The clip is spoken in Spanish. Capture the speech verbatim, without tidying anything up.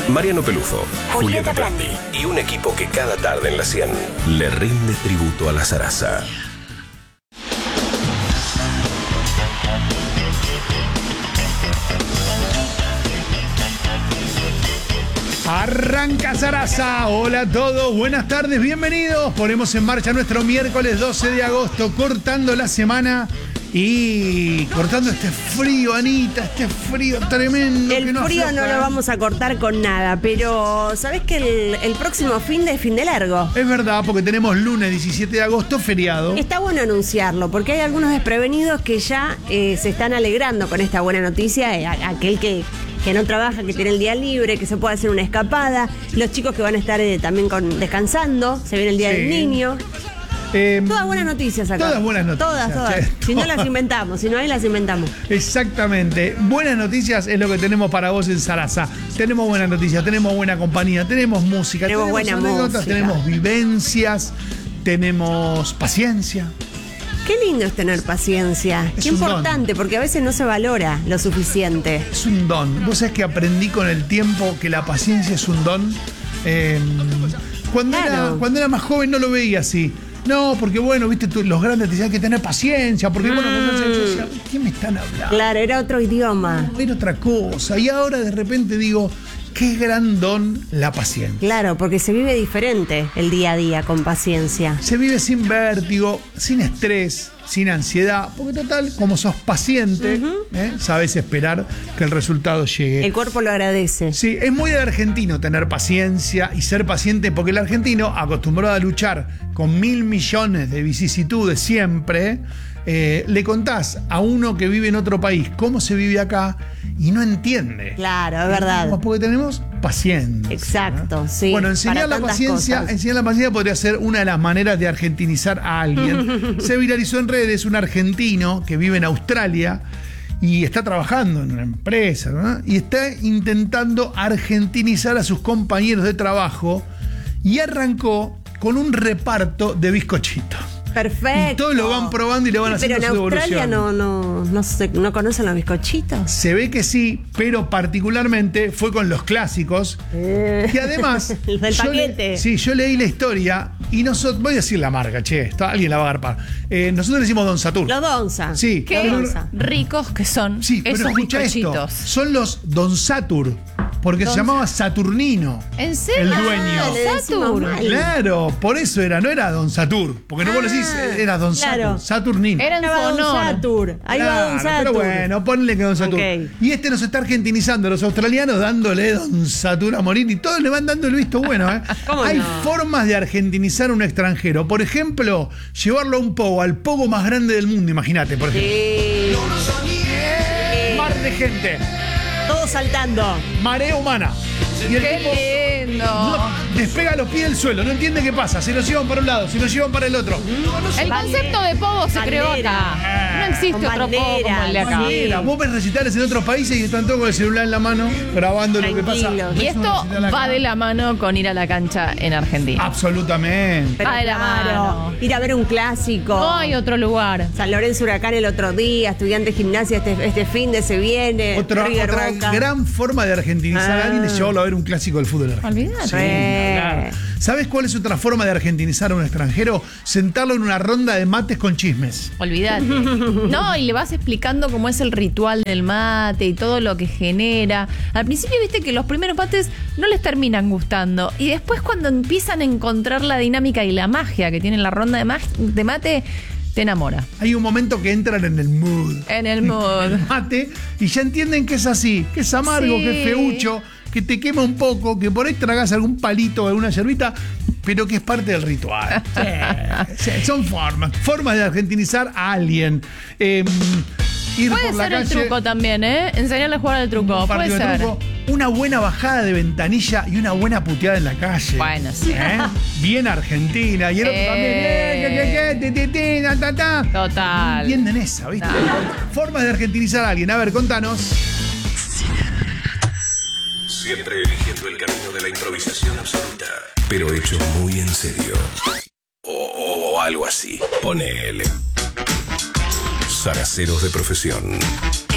Mariano Pelufo, Julieta Prandi y un equipo que cada tarde en la cien le rinde tributo a la zaraza. Arranca Zaraza, hola a todos, buenas tardes, bienvenidos. Ponemos en marcha nuestro miércoles doce de agosto, cortando la semana y cortando este frío, Anita, este frío tremendo. El que no frío afloja. no lo vamos a cortar con nada, pero ¿sabés que el, el próximo fin de fin de largo? Es verdad, porque tenemos lunes diecisiete de agosto, feriado. Está bueno anunciarlo, porque hay algunos desprevenidos que ya eh, se están alegrando con esta buena noticia. Eh, a- aquel que... que no trabaja, que tiene el día libre, que se puede hacer una escapada, los chicos que van a estar eh, también con, descansando, se viene el Día Sí. del Niño. Eh, Todas buenas noticias acá. Todas buenas noticias. Todas, todas. Che, Si no todas. las inventamos, si no hay las inventamos. Exactamente. Buenas noticias es lo que tenemos para vos en Zaraza. Tenemos buenas noticias, tenemos buena compañía, tenemos música, Tenemos buena anécdotas, música. tenemos vivencias, tenemos paciencia. Qué lindo es tener paciencia. Es Qué un don. importante, porque a veces no se valora lo suficiente. Es un don. Vos sabés que aprendí con el tiempo que la paciencia es un don. Eh, cuando, Claro. era, cuando era más joven no lo veía así. No, porque bueno, viste, tú, los grandes te decían que tener paciencia, porque bueno, Mm. yo decía, ¿qué me están hablando? Claro, era otro idioma. Era otra cosa. Y ahora de repente digo, qué gran don la paciencia. Claro, porque se vive diferente el día a día con paciencia. Se vive sin vértigo, sin estrés, sin ansiedad, porque total, como sos paciente, ¿eh? Sabes esperar que el resultado llegue. El cuerpo lo agradece. Sí, es muy del argentino tener paciencia y ser paciente, porque el argentino, acostumbrado a luchar con mil millones de vicisitudes siempre, eh, le contás a uno que vive en otro país cómo se vive acá y no entiende. Claro, es verdad. Porque tenemos paciencia. Exacto, sí. Bueno, enseñar para la tantas paciencia, cosas. enseñar la paciencia podría ser una de las maneras de argentinizar a alguien. Se viralizó en redes un argentino que vive en Australia y está trabajando en una empresa, ¿no? Y está intentando argentinizar a sus compañeros de trabajo y arrancó con un reparto de bizcochitos. Perfecto. Y todos lo van probando y le van Sí, pero haciendo en su Australia evolución. no, no, no, se- no conocen los bizcochitos. Se ve que sí, pero particularmente fue con los clásicos. Y además. Los del yo paquete. le- sí, yo leí la historia y nosotros. Voy a decir la marca, che. Esto, alguien la va a agarpar. Eh, nosotros le decimos Don Satur. Los Donza. Sí, Los Qué Donza. ricos que son Sí, pero esos escucha bizcochitos. esto. Son los Don Satur. Porque Don- se llamaba Saturnino. ¿En serio? El dueño. Ah, le decimos Satur. mal. Claro, por eso era, no era Don Satur. Porque no vos le decís, era Don claro. Satur. Saturnino. Era en Ahí su va Don honor. Satur. Ahí va Claro, Don Satur. pero bueno, ponle que Don Satur. Ok. Y este nos está argentinizando, los australianos dándole Don Satur a morir y todos le van dando el visto bueno, ¿eh? ¿Cómo Hay no? formas de argentinizar a un extranjero. Por ejemplo, llevarlo a un pogo, al pogo más grande del mundo, imagínate, por ejemplo. Sí. Mar de gente, Todos saltando. marea humana. Y el tipo Qué lindo. no, despega los pies del suelo, no entiende qué pasa. Se lo llevan para un lado, se lo llevan para el otro. El concepto de pogo se creó Bandera. acá. No existe Con otro pogo como el de acá. banderas, sí. Mira, vos ves recitales en otros países y están todos con el celular en la mano, grabando lo que pasa. Tranquilos. Y ¿Ves un esto recital acá? va de la mano con ir a la cancha en Argentina. Absolutamente. Pero Va de la claro, mano. ir a ver un clásico. No hay otro lugar. San Lorenzo Huracán el otro día, Estudiantes Gimnasia este, este fin de se viene. Otra, River otra Boca. gran forma de argentinizar Ah. a alguien es llevarlo a ver un clásico del fútbol argentino. Olvídate. Re. Claro. ¿Sabes cuál es otra forma de argentinizar a un extranjero? Sentarlo en una ronda de mates con chismes. Olvídate. No, y le vas explicando cómo es el ritual del mate y todo lo que genera. Al principio viste que los primeros mates no les terminan gustando. Y después cuando empiezan a encontrar la dinámica y la magia que tiene la ronda de, ma- de mate, te enamora. Hay un momento que entran en el mood. En el mood. Mate y ya entienden que es así, que es amargo, Sí. que es feucho, que te quema un poco, que por ahí tragas algún palito o alguna yerbita, pero que es parte del ritual. Sí, sí, son formas, formas de argentinizar a alguien. Eh, ir Puede por la ser el calle, truco también, ¿eh? Enseñarle a jugar al truco. un Puede partido de ser. truco, una buena bajada de ventanilla y una buena puteada en la calle. Bueno, sí. ¿Eh? Bien argentina. Y el otro Eh. también. eh, que, que, que, ti, ti, ti, ta, ta, ta. Total. Entienden esa, ¿viste? Formas de argentinizar a alguien. A ver, contanos. Siempre eligiendo el camino de la improvisación absoluta, pero hecho muy en serio. O, o algo así. Ponele. Zaraceros de profesión.